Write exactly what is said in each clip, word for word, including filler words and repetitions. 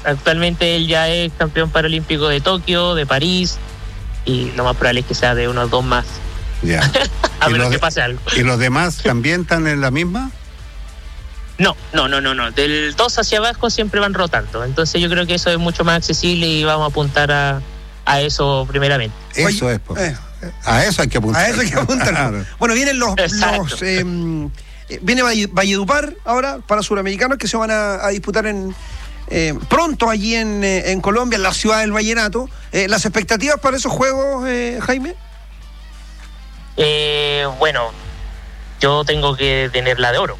Actualmente él ya es campeón paralímpico de Tokio, de París, y lo más probable es que sea de unos dos más. Ya. A ¿Y menos los que de- pase algo. ¿Y los demás también están en la misma? No, no, no, no, no. Del dos hacia abajo siempre van rotando. Entonces yo creo que eso es mucho más accesible y vamos a apuntar a, a eso primeramente. Eso Oye, es. po. eh, A eso hay que apuntar. A eso hay que apuntar. Claro. Bueno, vienen los, Exacto. los eh, eh, viene Valle- Valledupar ahora para suramericanos que se van a, a disputar en eh, pronto allí en, eh, en Colombia, en la ciudad del Vallenato. Eh, ¿Las expectativas para esos juegos, eh, Jaime? Eh, bueno, yo tengo que tener la de oro.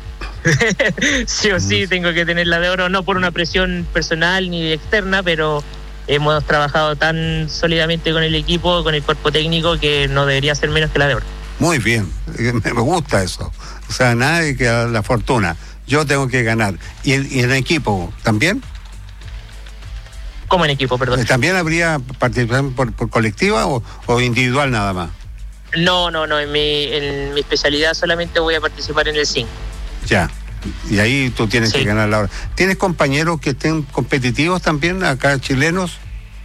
Sí o sí tengo que tener la de oro, no por una presión personal ni externa, pero hemos trabajado tan sólidamente con el equipo, con el cuerpo técnico, que no debería ser menos que la de oro. Muy bien, me me gusta eso. O sea, nada de que la fortuna. Yo tengo que ganar. ¿Y en, y en equipo también? Como en equipo, perdón. ¿También habría participación por, por colectiva o, o individual nada más? No, no, no, en mi, en mi especialidad solamente voy a participar en el cinco. Ya. Y ahí tú tienes Sí. que ganar la hora. ¿Tienes compañeros que estén competitivos también, acá chilenos?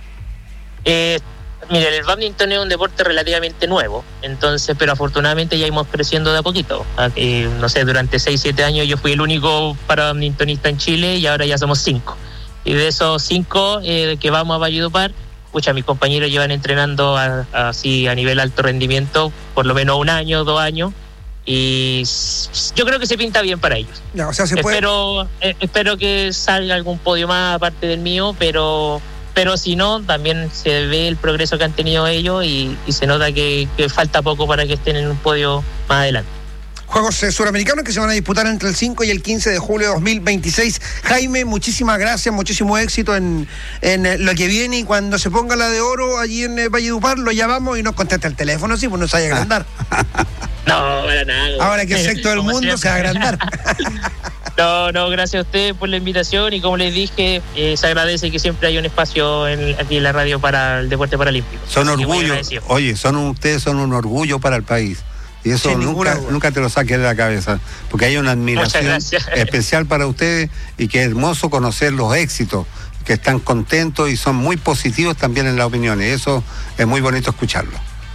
Eh, mira, el bádminton es un deporte relativamente nuevo, entonces, pero afortunadamente ya íbamos creciendo de a poquito. Ah, eh, no sé, durante seis, siete años yo fui el único parabadmintonista en Chile y ahora ya somos cinco. Y de esos cinco eh, que vamos a Valledupar, pucha, mis compañeros llevan entrenando a- a- así a nivel alto rendimiento por lo menos un año, dos años, y s- yo creo que se pinta bien para ellos. Ya, o sea, se puede. Espero, eh, espero que salga algún podio más aparte del mío, pero pero si no, también se ve el progreso que han tenido ellos y, y se nota que, que falta poco para que estén en un podio más adelante. Juegos eh, suramericanos que se van a disputar entre el cinco y el quince de julio de dos mil veintiséis. Jaime, muchísimas gracias, muchísimo éxito en, en eh, lo que viene, y cuando se ponga la de oro allí en eh, Valledupar lo llamamos y nos contesta el teléfono, sí, pues nos vaya a agrandar. No, para nada. Ahora que es secto del Como mundo se va a siempre. agrandar. No, no, gracias a ustedes por la invitación y como les dije, eh, se agradece que siempre hay un espacio en, aquí en la radio para el deporte paralímpico. Son Así que muy orgullo. agradecido. Oye, son un- ustedes son un orgullo para el país. Y eso Sin ninguna nunca, duda. nunca te lo saques de la cabeza. Porque hay una admiración gracias. especial para ustedes y que es hermoso conocer los éxitos, que están contentos y son muy positivos también en las opiniones. Eso es muy bonito escucharlo.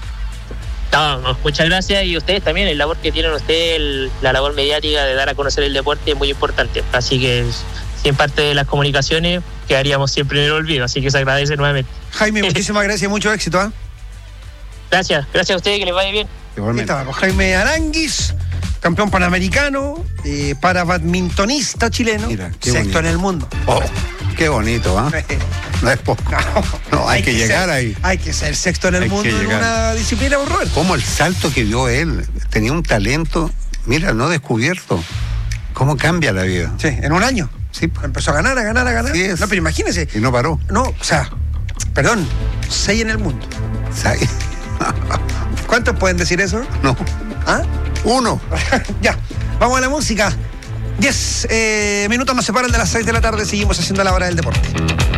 No, no, muchas gracias, y ustedes también, el labor que tienen ustedes, el- la labor mediática de dar a conocer el deporte es muy importante. Así que si en parte de las comunicaciones quedaríamos siempre en el olvido, así que se agradece nuevamente. Jaime, muchísimas gracias, mucho éxito. ¿eh? Gracias, gracias a ustedes, que les vaya bien. Ahí Igualmente. estaba, con Jaime Aranguis, campeón panamericano, eh, para badmintonista chileno, Mira, qué sexto bonito. en el mundo. Oh, qué bonito, ¿ah? No es poco. No, hay, que, llegar ser, ahí. Hay que ser sexto en el Hay que mundo en llegar. una disciplina, por Robert. Cómo el salto que dio él, tenía un talento, mira, no descubierto. Cómo cambia la vida. Sí, en un año. Sí, pues. Empezó a ganar, a ganar, a ganar. Sí es. No, pero imagínese. Y no paró. No, o sea, perdón, seis en el mundo. ¿Sabes? ¿Cuántos pueden decir eso? No, ¿Ah? uno. Ya, vamos a la música. Diez eh, minutos nos separan de las seis de la tarde. Seguimos haciendo la hora del deporte.